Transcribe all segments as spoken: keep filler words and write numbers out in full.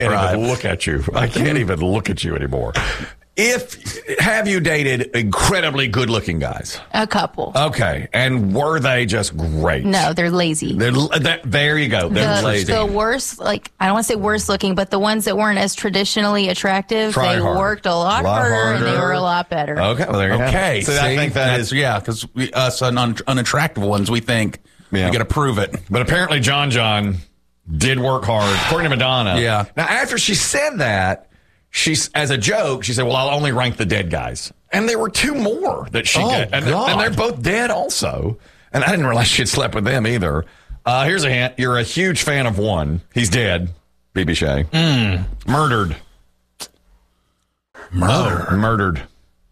can't Right. even look at you. I can't even look at you anymore. If have you dated incredibly good-looking guys? A couple. Okay, and were they just great? No, they're lazy. They're, they're, there you go. They're the, lazy. the worst, like, I don't want to say worst looking, but the ones that weren't as traditionally attractive, Try they hard. worked a lot, A lot harder, and they harder. were a lot better. Okay, well, there you Okay, go. So I see? think that That's- is. yeah, because us un- un- unattractive ones, we think Yeah. we got to prove it. But apparently, John John did work hard, according to Madonna. Yeah. Now, after she said that, she's as a joke, she said, "Well, I'll only rank the dead guys," and there were two more that she Oh, got, and, God. and they're both dead also. And I didn't realize she had slept with them either. Uh, here's a hint: you're a huge fan of one. He's dead. B B Shay. Mm. Murdered. Murder. Oh, murdered.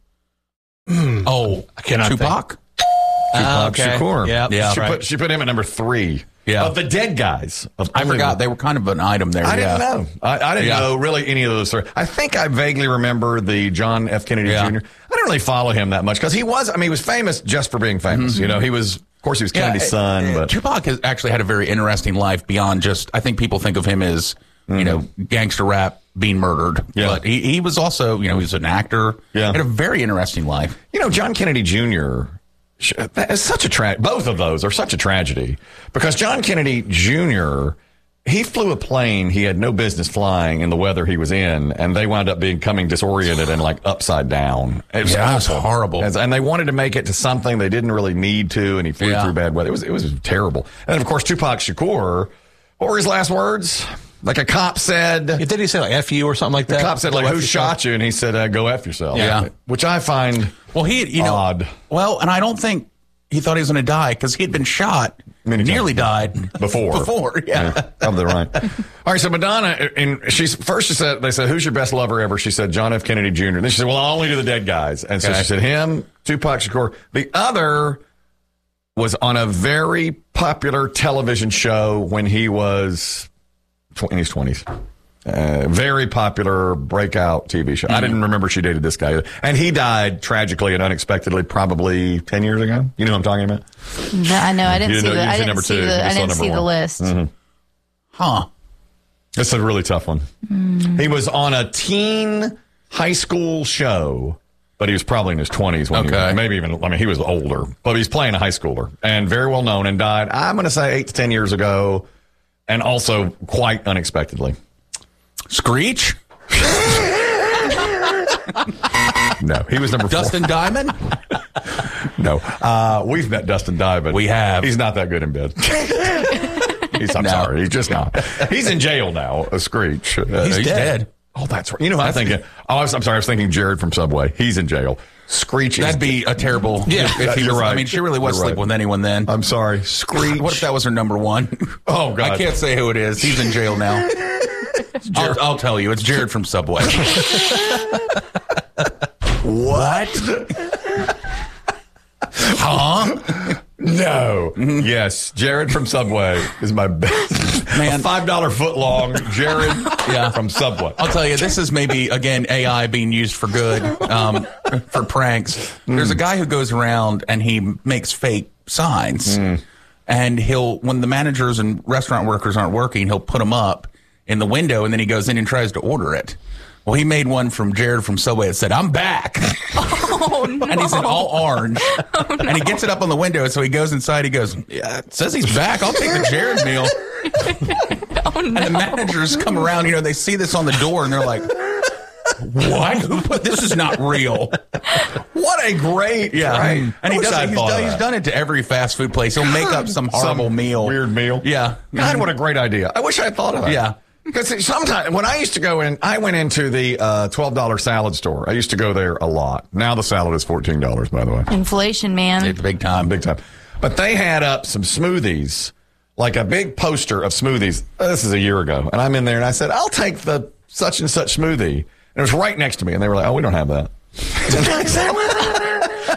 Oh, I cannot Tupac? Tupac okay. Shakur. Yep, Yeah. She right. put she put him at number three. Yeah. Of the dead guys. Of I only forgot. one. They were kind of an item there. I yeah. didn't know. I, I didn't Yeah. know really any of those. I think I vaguely remember the John F. Kennedy Yeah. Junior I didn't really follow him that much because he was, I mean, he was famous just for being famous. Mm-hmm. You know, he was, of course, he was Kennedy's uh, son. uh, But Tupac has actually had a very interesting life beyond just, I think people think of him as, you know, gangster rap being murdered. Yeah. But he, he was also, you know, he was an actor. Yeah. He had a very interesting life. you know, John Kennedy Junior sh- that is such a tra- both of those are such a tragedy because John Kennedy Junior he flew a plane he had no business flying in the weather he was in, and they wound up becoming disoriented and like upside down. It was Yeah, it was awful. horrible. As- And they wanted to make it to something they didn't really need to, and he flew Yeah. through bad weather. It was it was terrible. And then of course Tupac Shakur, what were his last words? Like a cop said. Did he say like F you or something like that? The cop said, like, Go F who yourself? shot you? And he said, uh, go F yourself. Yeah. Which I find Well, he, you know, odd. well, and I don't think he thought he was going to die because he had been shot, Many times. nearly died Before. Before, yeah. Probably right. All right, so Madonna, and she's first she said, they said, who's your best lover ever? She said, John F. Kennedy Junior Then she said, well, I'll only do the dead guys. And so Okay. she said, him, Tupac Shakur. The other was on a very popular television show when he was tw- in his twenties. Uh, very popular breakout T V show. I didn't remember she dated this guy either. And he died tragically and unexpectedly probably ten years ago. You know what I'm talking about? No, I know. I didn't You see know, the. you I said didn't number see two. You the. I saw didn't number see the one. list. Huh. It's a really tough one. He was on a teen high school show, but he was probably in his twenties when he Okay. was, maybe even, I mean, he was older, but he's playing a high schooler and very well known and died, I'm going to say eight to ten years ago, and also quite unexpectedly. Screech? No, he was number Dustin Diamond? four. No, uh, we've met Dustin Diamond. We have. He's not that good in bed. he's, I'm No. sorry, he's just not. He's in jail now, a Screech. Uh, He's dead. Oh, that's right. You know what I'm thinking? Oh, I was, I'm sorry. I was thinking Jared from Subway. He's in jail. Screech is. That'd be a terrible. Yeah, if, if he you're was, right. I mean, she really was You're sleeping right. with anyone then. I'm sorry. Screech. What if that was her number one? Oh, God. I can't say who it is. He's in jail now. I'll, I'll tell you. It's Jared from Subway. What? Huh? No. Yes, Jared from Subway is my best. Man. A five dollar foot long Jared Yeah. from Subway. I'll tell you, this is maybe, again, A I being used for good, um, for pranks. There's a guy who goes around and he makes fake signs. And he'll, when the managers and restaurant workers aren't working, he'll put them up in the window and then he goes in and tries to order it. Well, he made one from Jared from Subway that said, I'm back. Oh no! And he's in all orange. Oh, no. And he gets it up on the window. So he goes inside. He goes, yeah, it says he's back. I'll take the Jared meal. Oh no! And the managers come around, you know, they see this on the door and they're like, what? Who put this? Is not real. What a great Yeah. prank. And he I wish does I'd it, he's, thought done, of he's that. done it to every fast food place. He'll make up some horrible Some meal. Weird meal. Yeah. God, what a great idea. I wish I had thought of that. Yeah. Because sometimes when I used to go in, I went into the uh, twelve dollar salad store. I used to go there a lot. Now the salad is fourteen dollars, by the way. Inflation, man. It's big time. Big time. But they had up some smoothies, like a big poster of smoothies. This is a year ago. And I'm in there and I said, I'll take the such and such smoothie. And it was right next to me. And they were like, oh, we don't have that. And I said,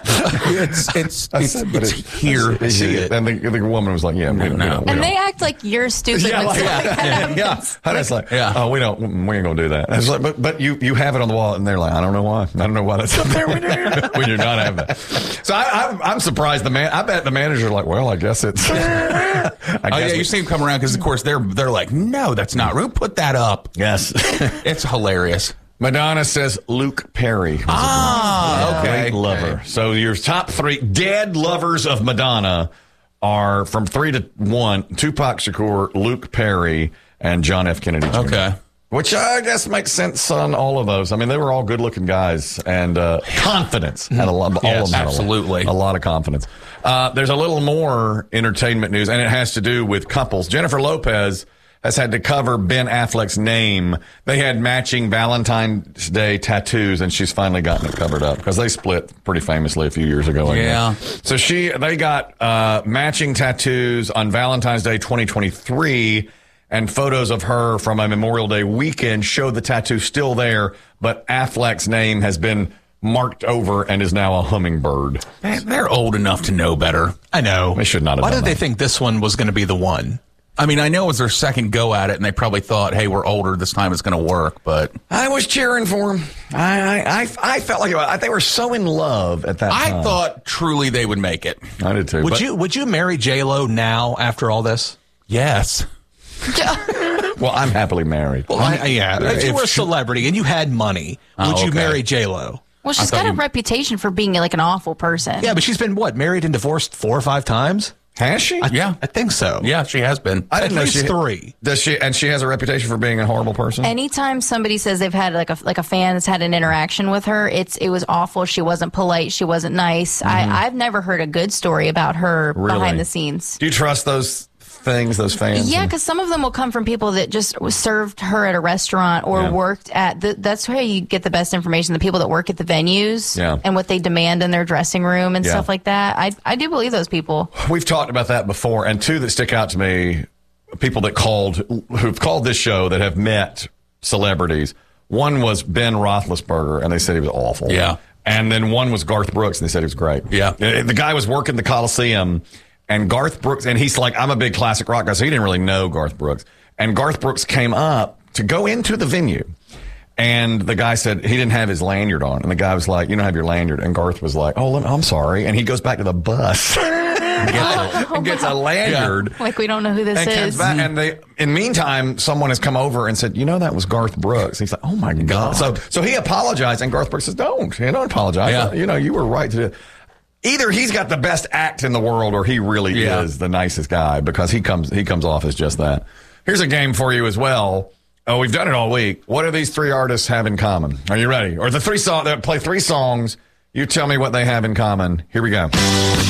it's it's I it's, said, but it's it- here. I see it. And the, the woman was like, yeah, we don't, we no. don't, we And don't. they act like you're stupid. Yeah, when like, stuff like yeah, that yeah. happens. And it's like, Yeah. oh, we don't, we ain't gonna do that. It's like, but but you you have it on the wall, and they're like, I don't know why. I don't know why that's up there. We do, we do not have that. So I, I'm, I'm surprised. The man, I bet the manager's like, well, I guess it's. I Oh guess yeah, we- you see them come around because of course they're they're like, no, that's not. Who put that up? Yes. It's hilarious. Madonna says Luke Perry. was a Ah, great okay. lover. So your top three dead lovers of Madonna are from three to one: Tupac Shakur, Luke Perry, and John F. Kennedy Junior Okay. Which I guess makes sense on all of those. I mean, they were all good-looking guys, and uh, confidence had a lot. All Yes, of them had a lot- absolutely. a lot of confidence. Uh, there's a little more entertainment news, and it has to do with couples. Jennifer Lopez has had to cover Ben Affleck's name. They had matching Valentine's Day tattoos, and she's finally gotten it covered up because they split pretty famously a few years ago. I Yeah. guess. So she, they got uh, matching tattoos on Valentine's Day twenty twenty-three, and photos of her from a Memorial Day weekend show the tattoo still there, but Affleck's name has been marked over and is now a hummingbird. Man, they're old enough to know better. I know. They should not have Why done did they that. think this one was going to be the one? I mean, I know it was their second go at it, and they probably thought, "Hey, we're older. This time it's going to work." But I was cheering for him. I I, I, I felt like it, they were so in love at that time. I thought truly they would make it. I did too. Would but- you Would you marry J Lo now after all this? Yes. Well, I'm happily married. Well, I, I- yeah. If you If were a she- celebrity and you had money, would Oh, you okay. marry J Lo? Well, she's thought got a you- reputation for being like an awful person. Yeah, but she's been what married and divorced four or five times. Has she? I, Yeah. I think so. Yeah, she has been. I At didn't know least she three. Does she? And she has a reputation for being a horrible person. Anytime somebody says they've had like a like a fan that's had an interaction with her, it's it was awful. She wasn't polite. She wasn't nice. I, I've never heard a good story about her Really? behind the scenes. Do you trust those things, those fans? Yeah, because some of them will come from people that just served her at a restaurant or Yeah. worked at. The, that's where you get the best information. The people that work at the venues Yeah. and what they demand in their dressing room and Yeah. stuff like that. I I do believe those people. We've talked about that before, and two that stick out to me, people that called, who've called this show that have met celebrities. One was Ben Roethlisberger, and they said he was awful. Yeah. And then one was Garth Brooks, and they said he was great. Yeah. Uh, The guy was working the Coliseum, and Garth Brooks, and he's like, I'm a big classic rock guy, so he didn't really know Garth Brooks. And Garth Brooks came up to go into the venue. And the guy said he didn't have his lanyard on. And the guy was like, you don't have your lanyard. And Garth was like, oh, let- I'm sorry. And he goes back to the bus and gets, a, and gets a lanyard. Like we don't know who this And, comes is. back, and they, in the meantime, someone has come over and said, you know, that was Garth Brooks. He's like, oh my God. So, so he apologized, and Garth Brooks says, don't, you don't apologize. Yeah. You know, you were right to do it. Either he's got the best act in the world, or he really Yeah. is the nicest guy, because he comes he comes off as just that. Here's a game for you as well. Oh, we've done it all week. What do these three artists have in common? Are you ready? Or the three song that play three songs. You tell me what they have in common. Here we go.